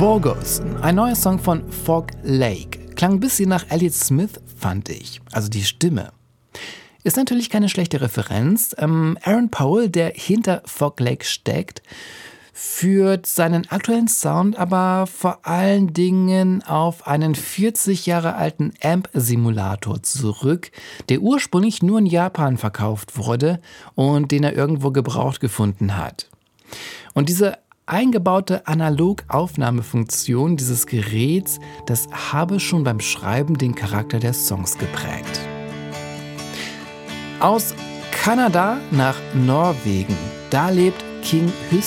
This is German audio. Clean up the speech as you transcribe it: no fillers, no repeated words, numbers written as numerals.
Bogus, ein neuer Song von Fog Lake. Klang ein bisschen nach Elliott Smith, fand ich. Also die Stimme. Ist natürlich keine schlechte Referenz. Aaron Powell, der hinter Fog Lake steckt, führt seinen aktuellen Sound aber vor allen Dingen auf einen 40 Jahre alten Amp-Simulator zurück, der ursprünglich nur in Japan verkauft wurde und den er irgendwo gebraucht gefunden hat. Und diese eingebaute Analog-Aufnahmefunktion dieses Geräts, das habe schon beim Schreiben den Charakter der Songs geprägt. Aus Kanada nach Norwegen, da lebt King